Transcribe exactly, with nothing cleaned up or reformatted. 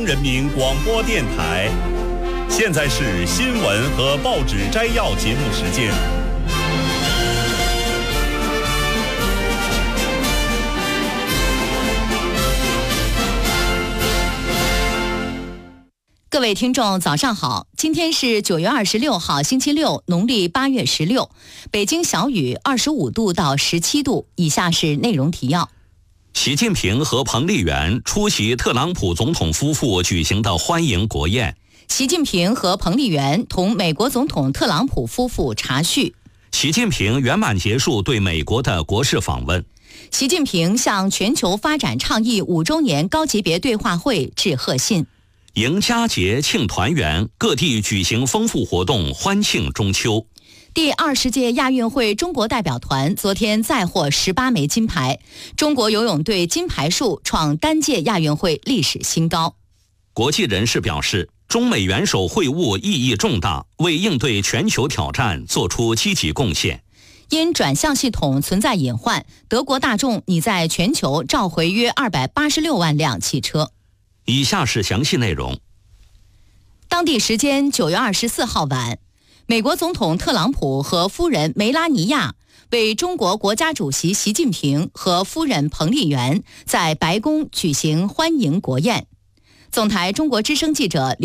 人民广播电台，现在是新闻和报纸摘要节目时间。 各位听众早上好，今天是九月二十六号星期六，农历八月十六，北京小雨二十五度到十七度。以下是内容提要。 习近平和彭丽媛出席特朗普总统夫妇举行的欢迎国宴。 习近平和彭丽媛同美国总统特朗普夫妇茶叙。 习近平圆满结束对美国的国事访问。 习近平向全球发展倡议五周年高级别对话会致贺信。 迎佳节庆团圆，各地举行丰富活动，欢庆中秋。 第二十届亚运会中国代表团昨天再获十八枚金牌，中国游泳队金牌数创单届亚运会历史新高。 国际人士表示，中美元首会晤意义重大，为应对全球挑战做出积极贡献。 因转向系统存在隐患，德国大众拟在全球召回约二百八十六万辆汽车。 以下是详细内容。 当地时间九月二十四号晚，美国总统特朗普和夫人梅拉尼亚为中国国家主席习近平和夫人彭丽媛在白宫举行欢迎国宴。总台中国之声记者